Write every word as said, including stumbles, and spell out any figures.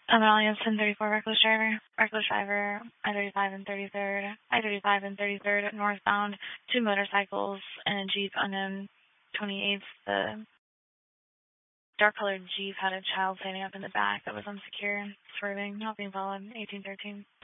I'm an Alliance ten thirty-four reckless driver. Reckless driver, I thirty-five and thirty-third. I thirty-five and thirty-third northbound. Two motorcycles and a Jeep unknown twenty-eighth. The dark-colored Jeep had a child standing up in the back that was unsecure, swerving, not being followed. eighteen thirteen.